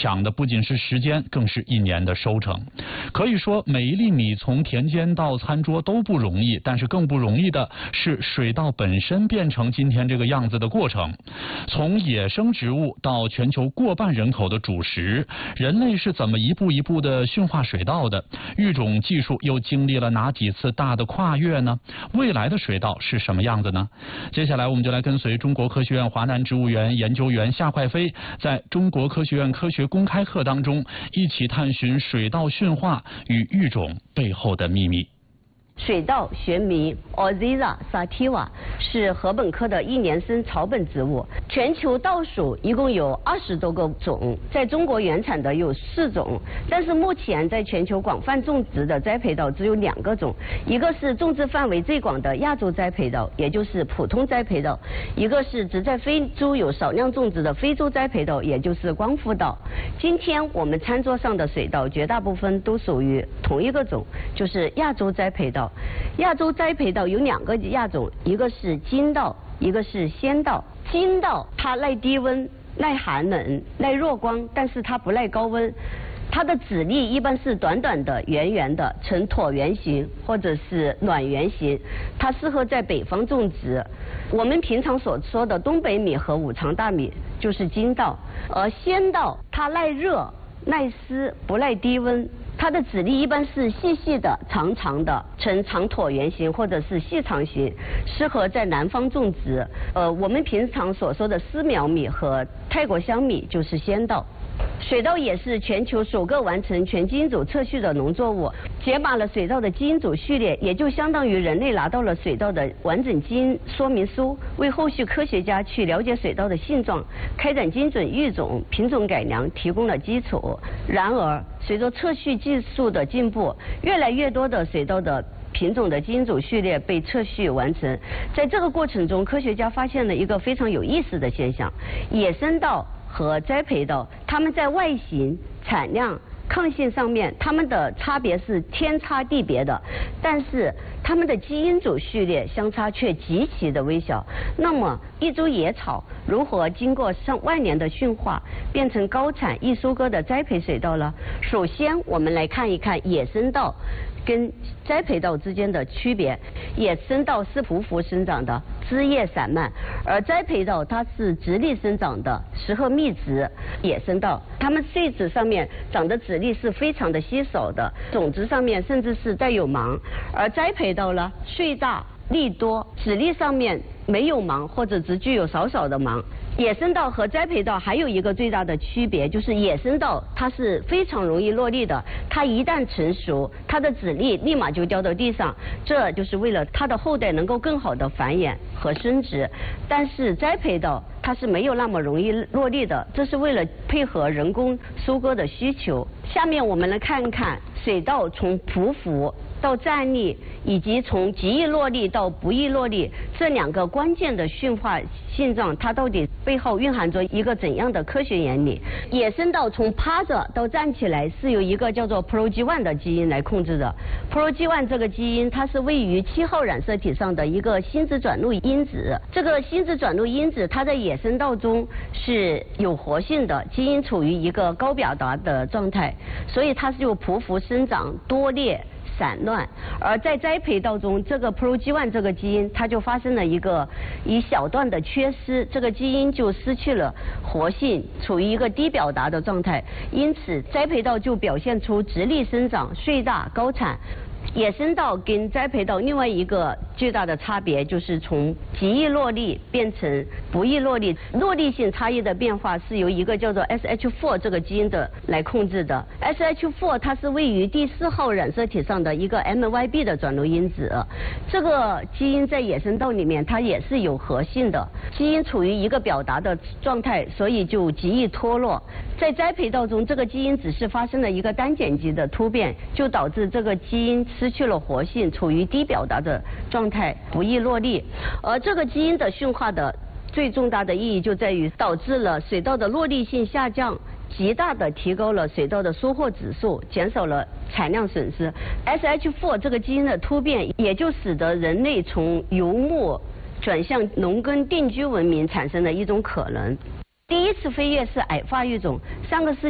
抢的不仅是时间，更是1年的收成。可以说，每一粒米从田间到餐桌都不容易，但是更不容易的是水稻本身变成今天这个样子的过程。从野生植物到全球过半人口的主食，人类是怎么一步一步的驯化水稻的？育种技术又经历了哪几次大的跨越呢？未来的水稻是什么样子呢？接下来我们就来跟随中国科学院华南植物园研究员夏快飞，在中国科学院科学公开课当中，一起探寻水稻驯化与育种背后的秘密。 水稻学名 Oryza sativa， 是禾本科的1年生草本植物。全球稻属一共有20多个种，在中国原产的有4种，但是目前在全球广泛种植的栽培稻只有2个种，一个是种植范围最广的亚洲栽培稻，也就是普通栽培稻；一个是只在非洲有少量种植的非洲栽培稻，也就是光复稻。今天我们餐桌上的水稻绝大部分都属于同一个种，就是亚洲栽培稻。亚洲栽培稻有2个亚种，一个是金稻，一个是仙稻。金稻它耐低温、耐寒冷、耐弱光，但是它不耐高温。它的籽粒一般是短短的、圆圆的，呈椭圆形或者是卵圆形，它适合在北方种植。我们平常所说的东北米和五常大米就是金稻，而仙稻它耐热、耐湿，不耐低温。它的籽粒一般是细细的、长长的，呈长椭圆形或者是细长形，适合在南方种植。我们平常所说的丝苗米和泰国香米就是仙稻。水稻也是全球首个完成全基因组测序的农作物，解码了水稻的基因组序列，也就相当于人类拿到了水稻的完整基因说明书，为后续科学家去了解水稻的性状、开展精准育种、品种改良提供了基础。然而，随着测序技术的进步，越来越多的水稻的品种的基因组序列被测序完成。在这个过程中，科学家发现了一个非常有意思的现象：野生稻和栽培稻，它们在外形、产量、抗性上面，它们的差别是天差地别的，但是它们的基因组序列相差却极其的微小。那么，一株野草如何经过上万年的驯化，变成高产易收割的栽培水稻呢？首先，我们来看一看野生稻跟栽培稻之间的区别。野生稻是匍匐生长的，枝叶散漫，而栽培稻它是直立生长的，适合密植。野生稻它们穗子上面长的籽粒是非常的稀少的，种子上面甚至是带有芒，而栽培稻呢，穗大粒多，籽粒上面没有芒或者只具有少少的芒。野生稻和栽培稻还有一个最大的区别，就是野生稻它是非常容易落粒的，它一旦成熟，它的籽粒立马就掉到地上，这就是为了它的后代能够更好的繁衍和生殖。但是栽培稻它是没有那么容易落粒的，这是为了配合人工收割的需求。下面我们来看看水稻从匍匐到站立，以及从极易落粒到不易落粒这2个关键的驯化性状，它到底背后蕴含着一个怎样的科学原理？野生稻从趴着到站起来是由一个叫做 PROG1 的基因来控制的。PROG1 这个基因它是位于7号染色体上的一个心子转录因子。这个心子转录因子它在野生稻中是有活性的，基因处于一个高表达的状态，所以它是有匍匐生长、多裂、散乱。而在栽培稻中，这个 PROG1 这个基因它就发生了一小段的缺失，这个基因就失去了活性，处于一个低表达的状态，因此栽培稻就表现出直立生长、穗大、高产。野生稻跟栽培稻另外一个巨大的差别就是从极易落粒变成不易落粒，落粒性差异的变化是由一个叫做 SH4 这个基因的来控制的。SH4 它是位于第4号染色体上的一个 MYB 的转录因子，这个基因在野生稻里面它也是有活性的，基因处于一个表达的状态，所以就极易脱落。在栽培稻中，这个基因只是发生了一个单碱基的突变，就导致这个基因失去了活性，处于低表达的状态，不易落粒。而这个基因的驯化的最重大的意义就在于导致了水稻的落粒性下降，极大的提高了水稻的收获指数，减少了产量损失。SH4 这个基因的突变，也就使得人类从游牧转向农耕定居文明产生了一种可能。第一次飞跃是矮化育种，上个世纪